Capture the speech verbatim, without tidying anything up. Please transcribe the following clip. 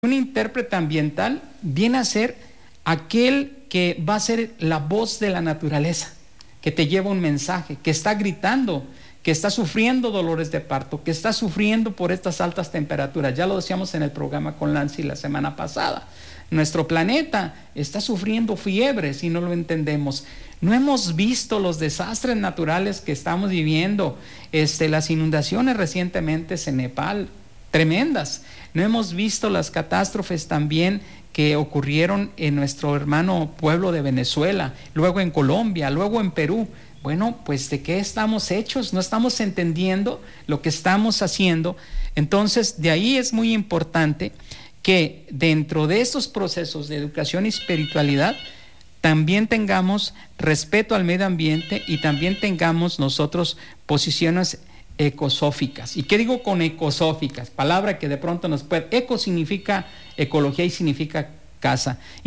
Un intérprete ambiental viene a ser aquel que va a ser la voz de la naturaleza, que te lleva un mensaje, que está gritando, que está sufriendo dolores de parto, que está sufriendo por estas altas temperaturas. Ya lo decíamos en el programa con Lancy la semana pasada. Nuestro planeta está sufriendo fiebres y no lo entendemos. No hemos visto los desastres naturales que estamos viviendo, este, las inundaciones recientemente en Nepal, tremendas. No hemos visto las catástrofes también que ocurrieron en nuestro hermano pueblo de Venezuela, luego en Colombia, luego en Perú. Bueno, pues ¿de qué estamos hechos? No estamos entendiendo lo que estamos haciendo. Entonces, de ahí es muy importante que dentro de estos procesos de educación y espiritualidad también tengamos respeto al medio ambiente y también tengamos nosotros posiciones ecosóficas. ¿Y qué digo con ecosóficas? Palabra que de pronto nos puede... Eco significa ecología y significa casa.